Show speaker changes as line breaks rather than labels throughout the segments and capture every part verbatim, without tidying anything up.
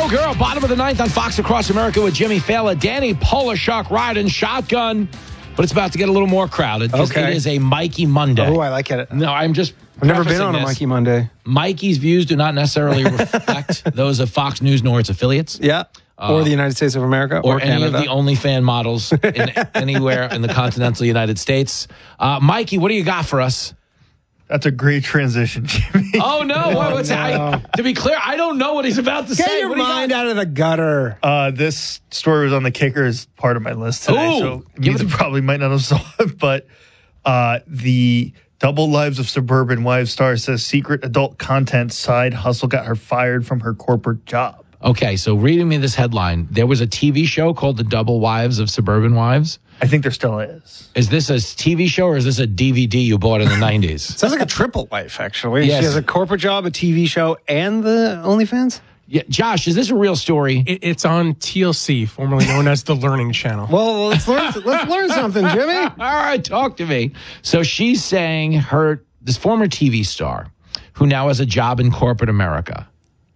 Go Girl, bottom of the ninth on Fox Across America with Jimmy Fallon. Danny Polishuk riding shotgun, but it's about to get a little more crowded because
Okay.
it is a Mikey Monday.
Oh, I like it.
No, I'm just
I've never been
prefacing
on a
this.
Mikey Monday.
Mikey's views do not necessarily reflect those of Fox News nor its affiliates.
Yeah. or the United States of America,
Or,
or,
any
Canada.
of the OnlyFans models in, anywhere in the continental United States. Uh, Mikey, what do you got for us?
That's a great transition, Jimmy.
Oh, no. What, what's I, to be clear, I don't know what he's about to
Get
say.
your
What do you
mind
got?
out of the gutter.
Uh, this story was on the Kicker as part of my list today,
Ooh,
so it
give
means
it
you
a-
probably might not have saw it, but uh, the Double Lives of Suburban Wives star says secret adult content side hustle got her fired from her corporate job.
Okay, so reading me this headline, there was a T V show called The Double Wives of Suburban Wives.
I think there still is.
Is this a T V show or is this a D V D you bought in the nineties?
Sounds like a triple life, actually.
Yes.
She has a corporate job, a T V show, and the OnlyFans?
Yeah, Josh, is this a real story?
It, it's on T L C, formerly known as the Learning Channel.
Well, let's learn, let's learn something, Jimmy.
All right, talk to me. So she's saying her, this former T V star, who now has a job in corporate America,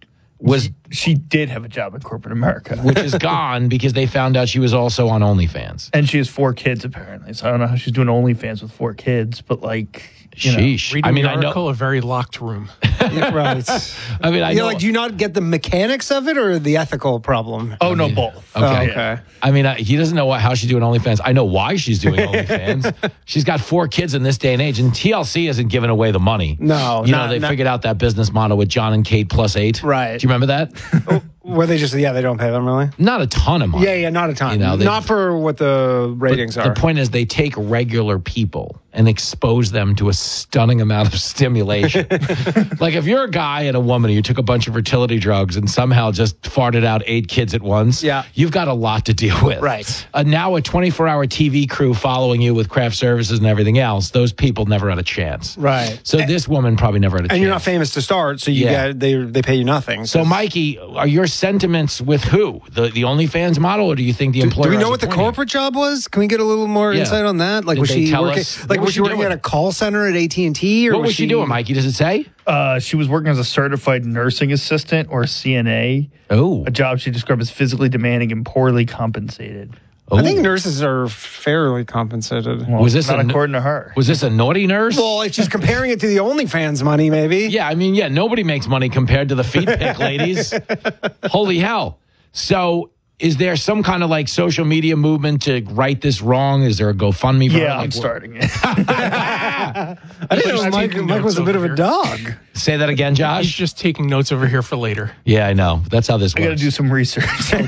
was
She did have a job in corporate America.
which is gone because they found out she was also on OnlyFans.
And she has four kids, apparently. So I don't know how she's doing OnlyFans with four kids, but like, you know.
Sheesh.
Reading
I mean,
the
I know.
article, a very locked room.
Yeah, right.
I mean, I
You know,
know.
like, do you not get the mechanics of it or the ethical problem?
Oh, no, both.
Okay.
Oh,
Yeah.
okay.
I mean, I, he doesn't know what, how she's doing OnlyFans. I know why she's doing OnlyFans. She's got four kids in this day and age, and T L C isn't giving away the money.
No,
you know
not-
they
not-
figured out that business model with John and Kate plus eight.
Right.
Do you remember that?
Where they just, yeah, they don't pay them really?
Not a ton of money.
Yeah, yeah, not a ton.
You know, they-
not for what the
But
ratings
the
are.
point is, they take regular people and expose them to a stunning amount of stimulation. Like if you're a guy and a woman and you took a bunch of fertility drugs and somehow just farted out eight kids at once,
Yeah.
you've got a lot to deal with.
Right.
Uh, now a twenty-four hour T V crew following you with craft services and everything else, those people never had a chance.
Right.
So this woman probably never had a chance.
And you're not famous to start, so you
Yeah.
get they they pay you nothing.
So, Mikey, are your sentiments with who? The the OnlyFans model, or do you think the employer?
do we
has
know
a
what the
point here?
corporate job was? Can we get a little more
Yeah.
insight on that? Like
Did
was
they
she
tell
working?
us-
Like
what
was
was
she
she
working
doing?
at a call center at A T and T? Or
What was she doing, Mikey? Does it say?
Uh, she was working as a certified nursing assistant or C N A,
Oh,
a job she described as physically demanding and poorly compensated.
I think nurses are fairly compensated.
Well,
Was this
not
a-
according to her?
Was this a naughty nurse?
Well, if she's comparing it to the OnlyFans money, maybe.
Yeah, I mean, yeah, nobody makes money compared to the feet pick ladies. Holy hell. So is there some kind of like social media movement to right this wrong? Is there a GoFundMe for her?
Yeah,
Like,
I'm
wh-
starting it.
I didn't know
Just
Mike,
taking
Mike was a
notes
bit of
over
a
here.
dog.
Say that again,
He's
Josh?
just taking notes over here for later.
Yeah, I know. That's how this
I got to
works.
do some research.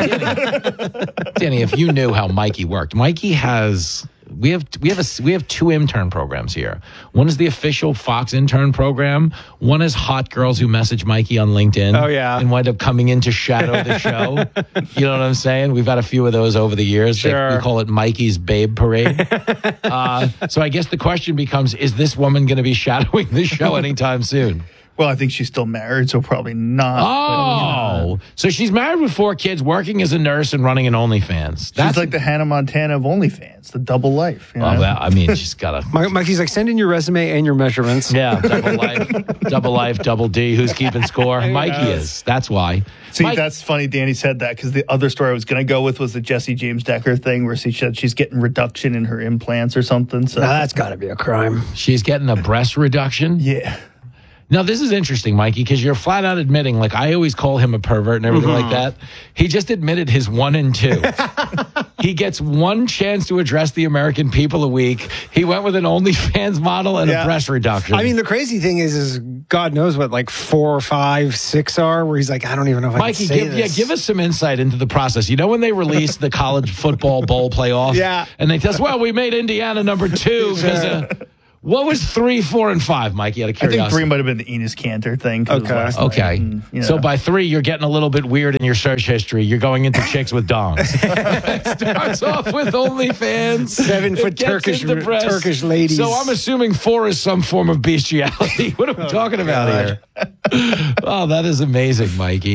Danny, if you knew how Mikey worked, Mikey has we have we have a we have two intern programs here. One is the official Fox intern program. One is hot girls who message Mikey on LinkedIn.
Oh, yeah.
and wind up coming in to shadow the show. You know what I'm saying? We've had a few of those over the years. They-
Sure.
we call it Mikey's Babe Parade. uh, so I guess the question becomes: is this woman going to be shadowing the show anytime soon?
Well, I think she's still married, so probably not.
Oh, so she's married with four kids, working as a nurse, and running an OnlyFans.
But she's like the Hannah Montana of OnlyFans, the double life. You know?
Oh, well, I mean, she's got a
Mike, Mikey's like, send in your resume and your measurements.
yeah, double life, double life, double D. Who's keeping score? Mikey is. That's why.
See,
Mike-
that's funny Danny said that because the other story I was going to go with was the Jesse James Decker thing where she said she's getting reduction in her implants or something. So,
Now, that's got to be a crime.
she's getting a breast reduction.
yeah.
Now, this is interesting, Mikey, because you're flat out admitting, like I always call him a pervert and everything like that. He just admitted his one and two. He gets one chance to address the American people a week. He went with an OnlyFans model and
Yeah.
a breast reduction.
I mean, the crazy thing is, is God knows what like four, five, six are. Where he's like, I don't even know if I
Mikey,
can say
give, yeah,
this.
give us some insight into the process. You know when they released the college football bowl playoff?
Yeah.
And they tell us, well, we made Indiana number two. 'Cause, uh, what was three, four, and five, Mikey, out of
I
curiosity?
think three might have been the Enos Cantor thing. 'cause it was
Okay.
last night
Okay.
and, you know.
So by three, you're getting a little bit weird in your search history. You're going into chicks with dongs. It starts off with OnlyFans.
Seven foot
It gets
Turkish-
into breasts.
Turkish ladies.
So I'm assuming four is some form of bestiality. What are we talking about here? Oh, that is amazing, Mikey.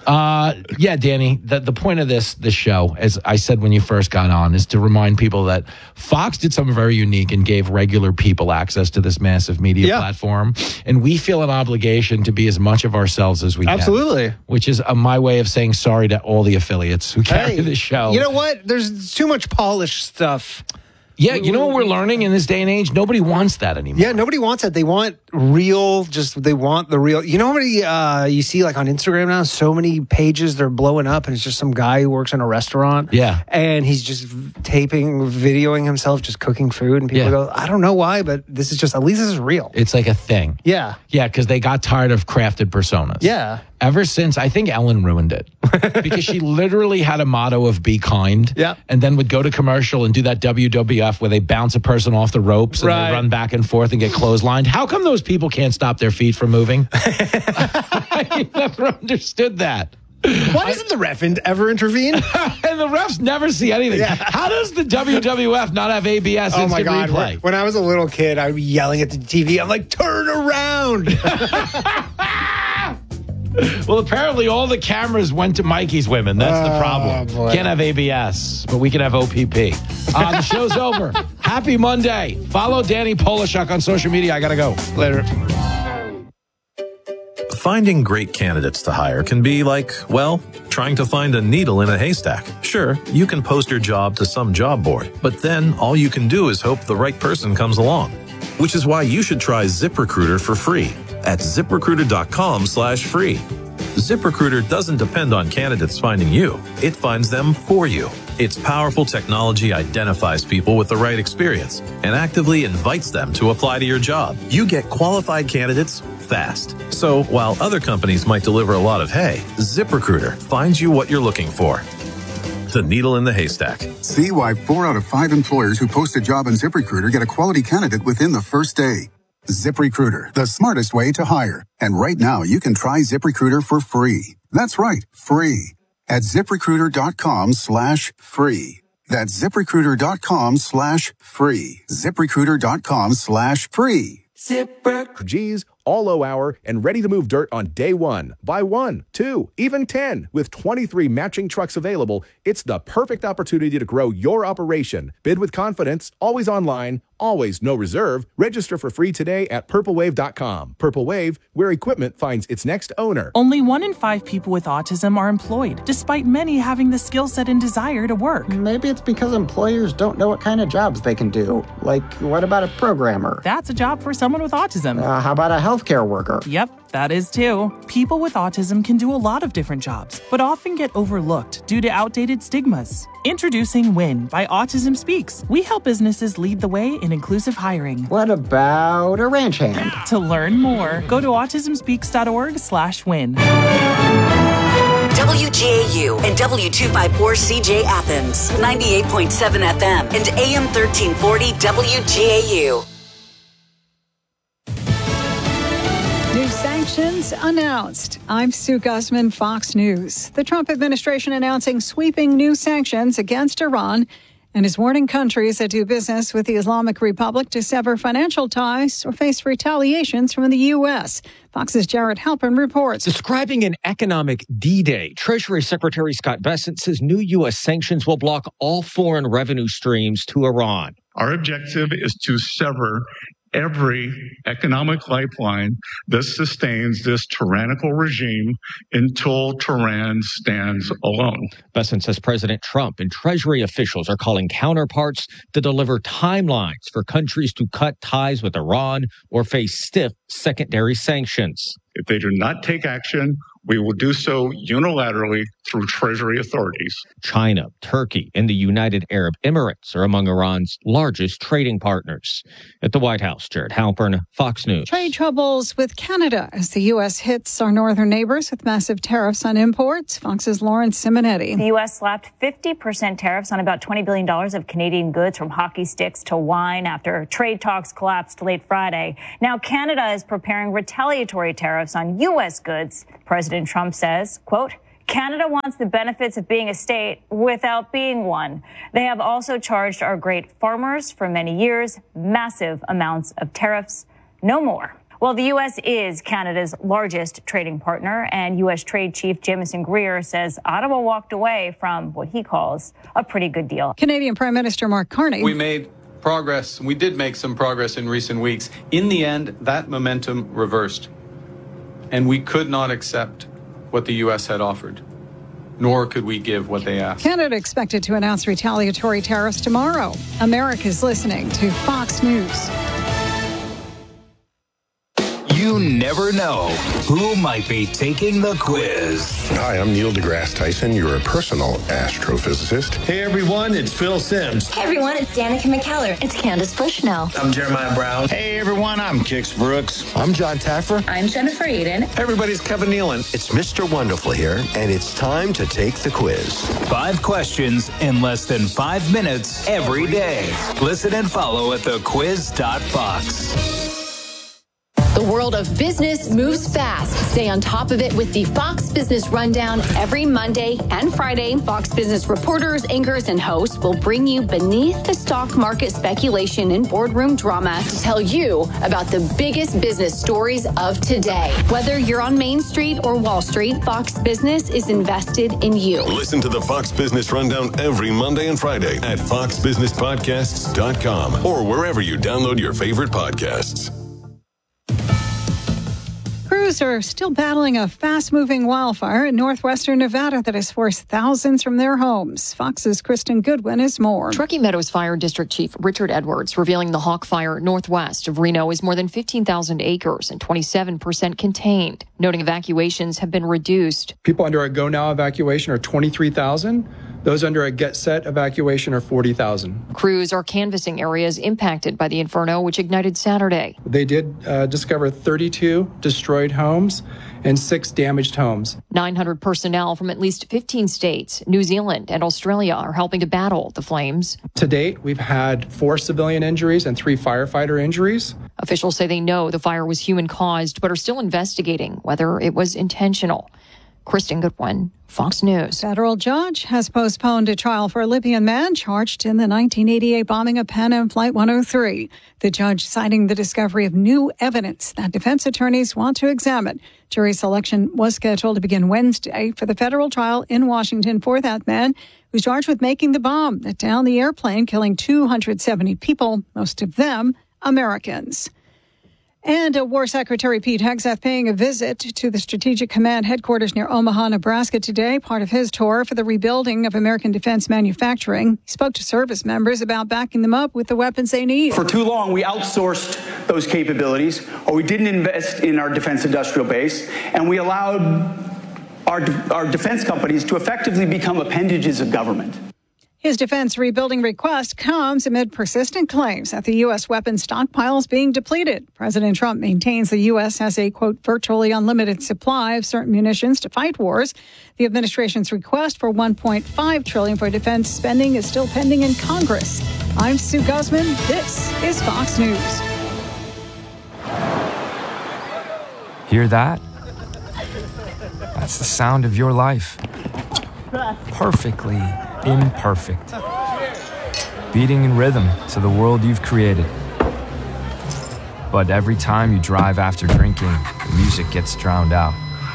Uh, yeah, Danny, the, the point of this this show, as I said when you first got on, is to remind people that Fox did something very unique and gave regular people access to this massive media
Yeah.
platform. And we feel an obligation to be as much of ourselves as we
Absolutely.
can. Which is uh, my way of saying sorry to all the affiliates who carry
Hey,
the show.
You know what? There's too much polished stuff.
yeah, you know what we're learning in this day and age? Nobody wants that anymore.
Yeah, nobody wants it. They want real, just they want the real. You know how many uh, you see like on Instagram now? So many pages they're blowing up, and it's just some guy who works in a restaurant.
Yeah.
And he's just taping, videoing himself, just cooking food. And people
Yeah.
go, I don't know why, but this is just, at least this is real.
It's like a thing.
Yeah.
Yeah, because they got tired of crafted personas.
Yeah.
Ever since, I think Ellen ruined it because she literally had a motto of be kind.
Yeah.
And then would go to commercial and do that W W F where they bounce a person off the ropes and
Right.
they run back and forth and get clotheslined. How come those people can't stop their feet from moving? I never understood that.
Why doesn't the ref in- ever intervene?
And the refs never see anything.
Yeah.
How does the W W F not have A B S
Oh
instant
my God.
replay?
When, when I was a little kid, I'd be yelling at the T V. I'm like, turn around.
Well, apparently all the cameras went to Mikey's women. That's the
Oh,
problem.
boy.
Can't have A B S, but we can have O P P. Uh, the show's over. Happy Monday. Follow Danny Polishuk on social media. I got to go.
Later.
Finding great candidates to hire can be like, well, trying to find a needle in a haystack. Sure, you can post your job to some job board, but then all you can do is hope the right person comes along. Which is why you should try ZipRecruiter for free at ziprecruiter.com slash free. ZipRecruiter doesn't depend on candidates finding you. It finds them for you. Its powerful technology identifies people with the right experience and actively invites them to apply to your job. You get qualified candidates fast. So while other companies might deliver a lot of hay, ZipRecruiter finds you what you're looking for. The needle in the haystack.
See why four out of five employers who post a job on ZipRecruiter get a quality candidate within the first day. ZipRecruiter, the smartest way to hire. And right now, you can try ZipRecruiter for free. That's right, free. At ZipRecruiter.com slash free. That's ZipRecruiter.com slash free. ZipRecruiter.com slash free.
G's, all low hour, and ready to move dirt on day one. Buy one, two, even ten. With twenty-three matching trucks available, it's the perfect opportunity to grow your operation. Bid with confidence, always online, always no reserve. Register for free today at purple wave dot com. Purple Wave, where equipment finds its next owner.
Only one in five people with autism are employed, despite many having the skill set and desire to work.
Maybe it's because employers don't know what kind of jobs they can do. Like, what about a programmer?
That's a job for someone with autism.
Uh, how about a healthcare worker?
Yep, that is too. People with autism can do a lot of different jobs, but often get overlooked due to outdated stigmas. Introducing WIN by Autism Speaks. We help businesses lead the way in inclusive hiring.
What about a ranch hand?
To learn more, go to autismspeaks.org slash win.
W G A U and W two fifty-four C J Athens, ninety-eight point seven F M and A M thirteen forty W G A U.
New sanctions announced. I'm Sue Gussman, Fox News. The Trump administration announcing sweeping new sanctions against Iran and is warning countries that do business with the Islamic Republic to sever financial ties or face retaliations from the U S. Fox's Jared Halpern reports.
Describing an economic D-Day, Treasury Secretary Scott Bessent says new U S sanctions will block all foreign revenue streams to Iran.
Our objective is to sever every economic lifeline that sustains this tyrannical regime until Tehran stands alone.
Bessent says President Trump and Treasury officials are calling counterparts to deliver timelines for countries to cut ties with Iran or face stiff secondary sanctions.
If they do not take action, we will do so unilaterally through Treasury authorities.
China, Turkey, and the United Arab Emirates are among Iran's largest trading partners. At the White House, Jared Halpern, Fox News.
Trade troubles with Canada as the U S hits our northern neighbors with massive tariffs on imports. Fox's Lauren Simonetti.
The U S slapped fifty percent tariffs on about twenty billion dollars of Canadian goods, from hockey sticks to wine, after trade talks collapsed late Friday. Now Canada is preparing retaliatory tariffs on U S goods. President Trump says, quote, Canada wants the benefits of being a state without being one. They have also charged our great farmers for many years massive amounts of tariffs. No more. Well, the U S is Canada's largest trading partner, and U S Trade Chief Jamieson Greer says Ottawa walked away from what he calls a pretty good deal.
Canadian Prime Minister Mark Carney.
We made progress. We did make some progress in recent weeks. In the end, that momentum reversed, and we could not accept what the U S had offered, nor could we give what they asked.
Canada expected to announce retaliatory tariffs tomorrow. America's listening to Fox News.
You never know who might be taking the quiz.
Hi, I'm Neil deGrasse Tyson, your personal astrophysicist.
Hey everyone, it's Phil Sims.
Hey everyone, it's Danica McKellar. It's Candace Bushnell.
I'm Jeremiah Brown.
Hey everyone, I'm Kix Brooks.
I'm John Taffer.
I'm Jennifer Aiden.
Hey everybody's Kevin Nealon.
It's Mister Wonderful here, and it's time to take the quiz.
Five questions in less than five minutes every day. Listen and follow at the quiz dot fox.
The world of business moves fast. Stay on top of it with the Fox Business Rundown every Monday and Friday. Fox Business reporters, anchors, and hosts will bring you beneath the stock market speculation and boardroom drama to tell you about the biggest business stories of today. Whether you're on Main Street or Wall Street, Fox Business is invested in you.
Listen to the Fox Business Rundown every Monday and Friday at fox business podcasts dot com or wherever you download your favorite podcasts.
Crews are still battling a fast-moving wildfire in northwestern Nevada that has forced thousands from their homes. Fox's Kristen Goodwin is more.
Truckee Meadows Fire District Chief Richard Edwards revealing the Hawk Fire northwest of Reno is more than fifteen thousand acres and twenty-seven percent contained, noting evacuations have been reduced.
People under a Go Now evacuation are twenty-three thousand. Those under a Get Set evacuation are forty thousand.
Crews are canvassing areas impacted by the inferno, which ignited Saturday.
They did uh, discover thirty-two destroyed homes and six damaged homes.
nine hundred personnel from at least fifteen states, New Zealand, and Australia are helping to battle the flames.
To date, we've had four civilian injuries and three firefighter injuries.
Officials say they know the fire was human-caused, but are still investigating whether it was intentional. Kristen Goodwin, Fox News.
A federal judge has postponed a trial for a Libyan man charged in the nineteen eighty-eight bombing of Pan Am Flight one oh three. The judge citing the discovery of new evidence that defense attorneys want to examine. Jury selection was scheduled to begin Wednesday for the federal trial in Washington for that man who's charged with making the bomb that downed the airplane, killing two hundred seventy people, most of them Americans. And War Secretary Pete Hegseth paying a visit to the Strategic Command headquarters near Omaha, Nebraska today, part of his tour for the rebuilding of American defense manufacturing. He spoke to service members about backing them up with the weapons they need.
For too long, we outsourced those capabilities, or we didn't invest in our defense industrial base, and we allowed our, our defense companies to effectively become appendages of government.
His defense rebuilding request comes amid persistent claims that the U S weapons stockpile is being depleted. President Trump maintains the U S has a, quote, virtually unlimited supply of certain munitions to fight wars. The administration's request for one point five trillion dollars for defense spending is still pending in Congress. I'm Sue Guzman. This is Fox News.
Hear that? That's the sound of your life. Perfectly imperfect. Beating in rhythm to the world you've created. But every time you drive after drinking, the music gets drowned out.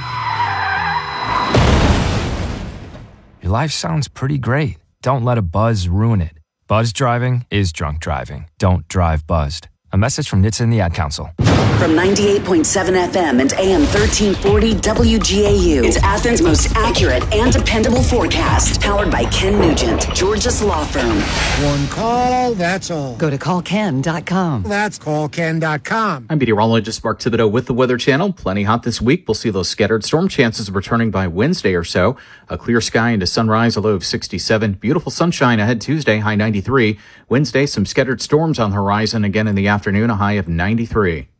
Your life sounds pretty great. Don't let a buzz ruin it. Buzz driving is drunk driving. Don't drive buzzed. A message from N H T S A and the Ad Council.
From ninety-eight point seven F M and A M thirteen forty W G A U, it's Athens' most accurate and dependable forecast. Powered by Ken Nugent, Georgia's law firm.
One call, that's all.
Go to call ken dot com.
That's call ken dot com.
I'm meteorologist Mark Thibodeau with the Weather Channel. Plenty hot this week. We'll see those scattered storm chances returning by Wednesday or so. A clear sky into sunrise, a low of sixty-seven. Beautiful sunshine ahead Tuesday, high ninety-three. Wednesday, some scattered storms on the horizon again in the afternoon, a high of ninety-three.